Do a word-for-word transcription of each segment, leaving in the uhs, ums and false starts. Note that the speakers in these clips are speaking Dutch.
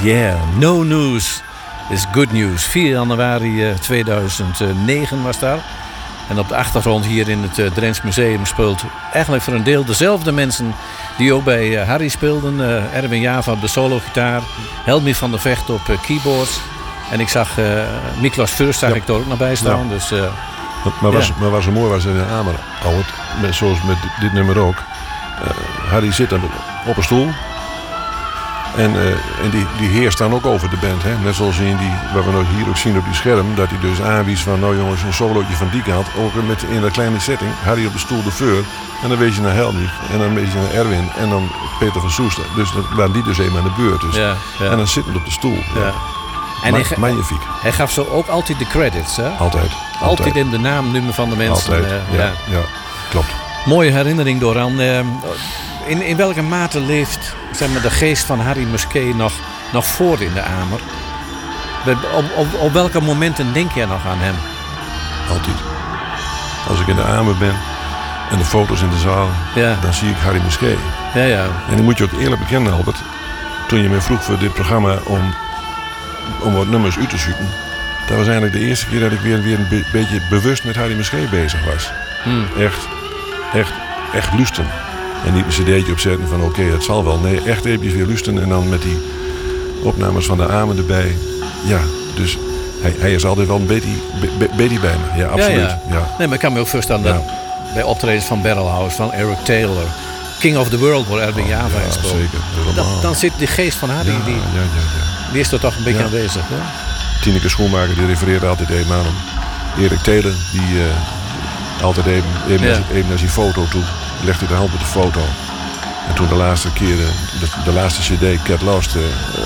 Yeah, no news is good news. vier januari tweeduizend negen was daar. En op de achtergrond hier in het uh, Drents Museum speelt eigenlijk voor een deel dezelfde mensen die ook bij uh, Harry speelden. Uh, Erwin Java op de solo-gitaar, Helmi van der Vecht op uh, keyboards. En ik zag uh, Miklos Furst zag ja. ik er ook nog bij staan. Ja. Dus, uh, maar, maar, was, ja. maar was zo mooi was in de Amer, met, zoals met dit nummer ook. Uh, Harry zit dan op een stoel. En, uh, en die, die heerst dan ook over de band. Hè? Net zoals in die, wat we nog hier ook zien op die scherm. Dat hij dus aanwies van, nou jongens, een solootje van die kant. Ook met, in dat kleine setting. Harry op de stoel de Feur. En dan wees je naar Helmi. En dan wees je naar Erwin. En dan Peter van Soester. Dus dan waren die dus even aan de beurt. Dus. Ja, ja. En dan zittend op de stoel. Ja. Ja. En Ma- hij, ga, magnifiek. Hij gaf zo ook altijd de credits. Hè? Altijd. Altijd. Altijd in de naam, nummer van de mensen. Altijd, uh, ja, ja. ja. Klopt. Mooie herinnering, Doran. Uh, in, in welke mate leeft zeg maar, de geest van Harry Musquet nog, nog voor in de Amer? Op, op, op welke momenten denk jij nog aan hem? Altijd. Als ik in de Amer ben en de foto's in de zaal, ja. dan zie ik Harry Musquet. Ja, ja. En dan moet je ook eerlijk bekennen, Albert. Toen je me vroeg voor dit programma om, om wat nummers uit te zoeken. Dat was eigenlijk de eerste keer dat ik weer, weer een be- beetje bewust met Harry Musquet bezig was. Hmm. Echt, echt, echt lusten. En niet een cd'tje opzetten van oké, okay, het zal wel. Nee, echt even weer lusten. En dan met die opnames van de Amen erbij. Ja, dus hij, hij is altijd wel een beetje, be, beetje bij me. Ja, absoluut. Ja, ja. Ja. Nee, maar ik kan me ook voorstellen dat ja. bij optredens van Barrelhouse, van Eric Taylor, King of the World, waar Erwin Java oh, ja, in speelt. Zeker. Dan, dan zit die geest van Harry, ja, die, ja, ja, ja. die is er toch een beetje ja. aanwezig. Hè? Tineke Schoenmaker, die refereerde altijd even aan hem. Erik Taylor, die uh, altijd even, even, ja. naar, even naar zijn foto toe. Legde de hand op de foto. En toen de laatste keer, de, de laatste cd, Cat Lost, uh,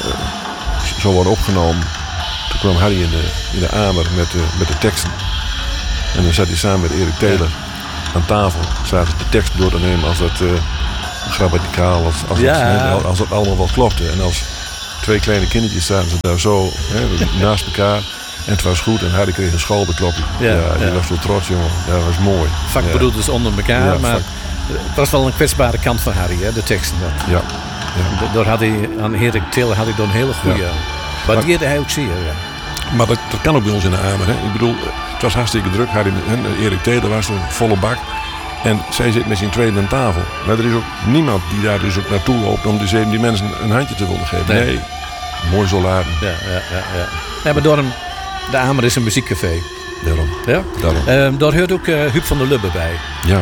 zo wordt opgenomen. Toen kwam Harry in de, in de Amer met, uh, met de teksten. En dan zat hij samen met Erik Taylor ja. aan tafel. Zaten de tekst door te nemen als dat uh, grammaticaal, als, als, ja. als, als dat allemaal wel klopte. En als twee kleine kindertjes zaten ze daar zo hè, naast elkaar. En het was goed en Harry kreeg een schoolbeklopje. Ja, ja, die ja. was zo trots, jongen. Ja, dat was mooi. Vakbroeders ja. onder elkaar, ja, maar vak. Het was wel een kwetsbare kant van Harry, hè, de teksten. Ja. ja. Door had hij, aan Erik Taylor had hij dan een hele goede. Ja. Waardeerde hij ook zeer. Ja. Maar dat, dat kan ook bij ons in de Amer. Hè. Ik bedoel, het was hartstikke druk. Harry, Erik Taylor was er volle bak. En zij zit met z'n tweeën aan tafel. Maar er is ook niemand die daar dus ook naartoe loopt om dus even die mensen een handje te willen geven. Nee, nee. Mooi zo laten. Ja, ja, ja, ja. ja, maar door hem, de Amer is een muziekcafé. Daarom. Ja? Daarom. Uh, daar hoort ook uh, Huub van der Lubbe bij. Ja.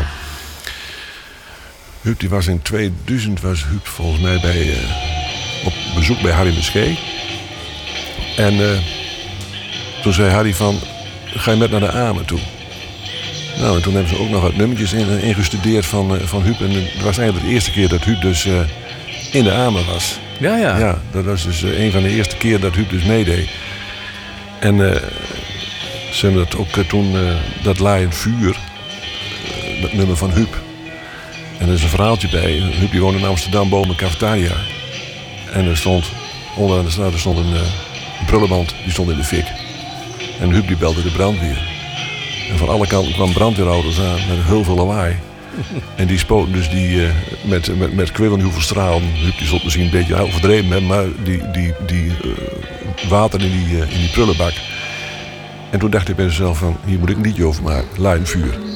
Huub die was in tweeduizend was Huub volgens mij bij, uh, op bezoek bij Harry Musquet. En uh, toen zei Harry van, ga je met naar de Amer toe? Nou, en toen hebben ze ook nog wat nummertjes in, ingestudeerd van, uh, van Huub. En het was eigenlijk de eerste keer dat Huub dus uh, in de Amer was. Ja, ja. Ja, dat was dus uh, een van de eerste keer dat Huub dus meedeed. En uh, ze hebben dat ook uh, toen, uh, dat Laaiend Vuur, uh, dat nummer van Huub. En er is een verhaaltje bij. Huub die woonde in Amsterdam boven een cafetaria. En er stond, onder aan de straat, er stond een, uh, een prullenband, die stond in de fik. En Huub die belde de brandweer. En van alle kanten kwamen brandweerauto's aan met heel veel lawaai. En die spoten dus die, uh, met, met, met ik weet niet hoeveel stralen. Huub die stond misschien een beetje overdreven met, maar die, die, die uh, water in die, uh, in die prullenbak. En toen dacht ik bij mezelf van, hier moet ik een liedje over maken. Laaiend Vuur.